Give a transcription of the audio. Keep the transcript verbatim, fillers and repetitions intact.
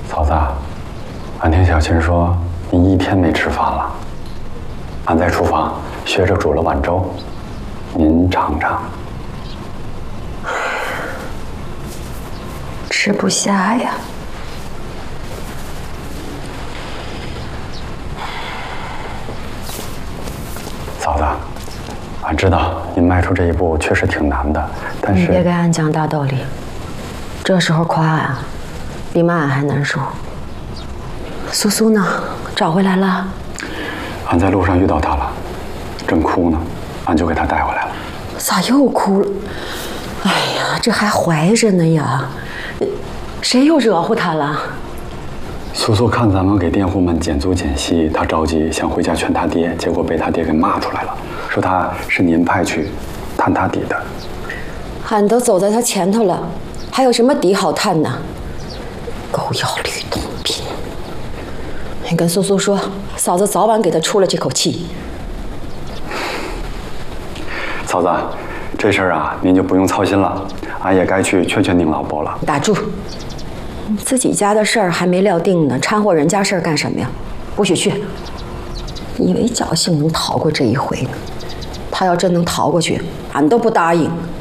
嫂子，俺听小琴说你一天没吃饭了。俺在厨房学着煮了碗粥，您尝尝。 吃不下呀。 嫂子，俺知道您迈出这一步确实挺难的，但是你别给俺讲大道理，这时候夸俺，比骂俺还难受。苏苏呢？找回来了？ 俺在路上遇到她了，正哭呢，俺就给她带回来了。 咋又哭了？哎呀，这还怀着呢呀！谁又惹乎她了？ 苏苏看咱们给佃户们减租减息，她着急想回家劝他爹，结果被他爹给骂出来了，说他是您派去探他底的。 俺都走在他前头了，还有什么底好探呢？狗咬吕洞宾！你跟苏苏说，嫂子早晚给他出了这口气。 嫂子，这事儿啊，您就不用操心了，俺也该去劝劝您老伯了。 打住！自己家的事儿还没料定呢，掺和人家事儿干什么呀？不许去！以为侥幸能逃过这一回呢？他要真能逃过去，俺都不答应。